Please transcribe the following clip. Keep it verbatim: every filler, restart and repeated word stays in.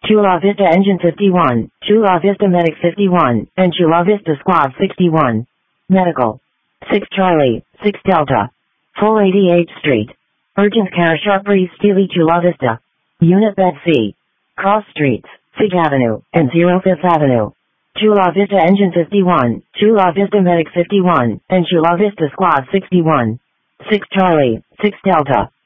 Chula Vista Engine fifty-one, Chula Vista Medic fifty-one, and Chula Vista Squad sixty-one. Medical. six Charlie, six Delta. Full eighty-eighth Street. Urgent care Sharp Breeze Steely Chula Vista. Unit Bed C. Cross Streets, Fig Avenue, and zero Fifth Avenue. Chula Vista Engine fifty-one, Chula Vista Medic fifty-one, and Chula Vista Squad sixty-one. six Charlie, six Delta.